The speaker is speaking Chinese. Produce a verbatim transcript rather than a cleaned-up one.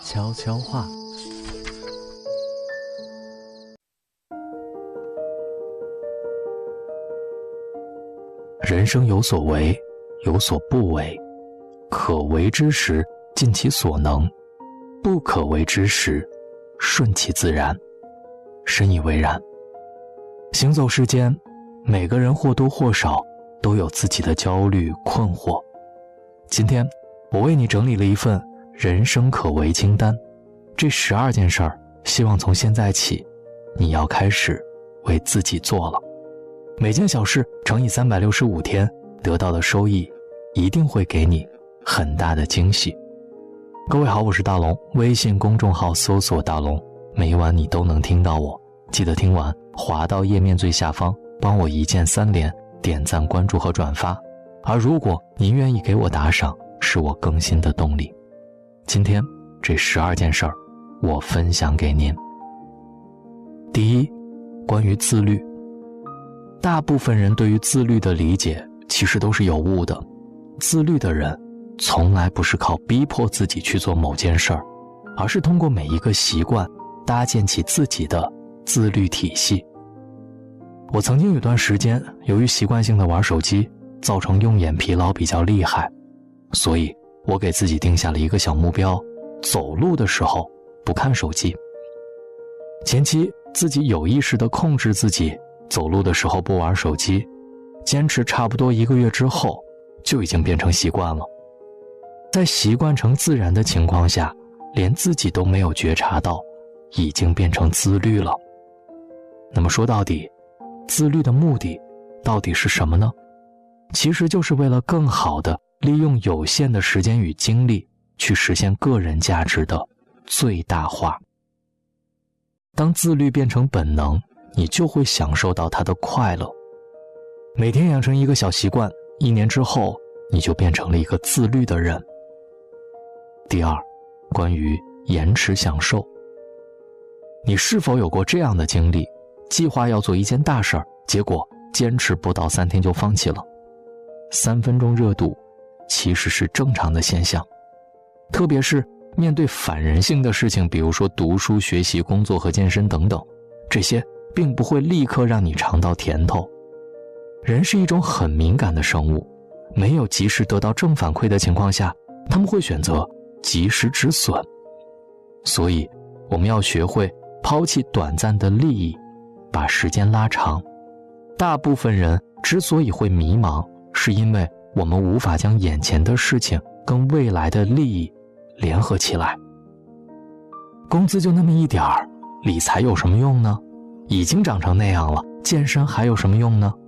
悄悄话。 人生有所为，有所不为，可为之时尽其所能，不可为之时顺其自然。深以为然。行走世间，每个人或多或少都有自己的焦虑困惑。今天我为你整理了一份人生可为清单，这十二件事儿，希望从现在起你要开始为自己做了。每件小事乘以三百六十五天，得到的收益一定会给你很大的惊喜。各位好，我是大龙，微信公众号搜索大龙，每晚你都能听到我。记得听完滑到页面最下方，帮我一键三连，点赞关注和转发。而如果您愿意给我打赏，是我更新的动力。今天这十二件事儿我分享给您。第一，关于自律。大部分人对于自律的理解其实都是有误的。自律的人从来不是靠逼迫自己去做某件事儿，而是通过每一个习惯搭建起自己的自律体系。我曾经有段时间由于习惯性的玩手机，造成用眼疲劳比较厉害，所以我给自己定下了一个小目标，走路的时候不看手机。前期自己有意识地控制自己走路的时候不玩手机，坚持差不多一个月之后，就已经变成习惯了。在习惯成自然的情况下，连自己都没有觉察到，已经变成自律了。那么说到底，自律的目的到底是什么呢？其实就是为了更好地利用有限的时间与精力，去实现个人价值的最大化。当自律变成本能，你就会享受到它的快乐。每天养成一个小习惯，一年之后，你就变成了一个自律的人。第二，关于延迟享受。你是否有过这样的经历，计划要做一件大事儿，结果坚持不到三天就放弃了？三分钟热度其实是正常的现象，特别是面对反人性的事情，比如说读书、学习、工作和健身等等，这些并不会立刻让你尝到甜头。人是一种很敏感的生物，没有及时得到正反馈的情况下，他们会选择及时止损。所以我们要学会抛弃短暂的利益，把时间拉长。大部分人之所以会迷茫，是因为我们无法将眼前的事情跟未来的利益联合起来。工资就那么一点儿，理财有什么用呢？已经长成那样了，健身还有什么用呢？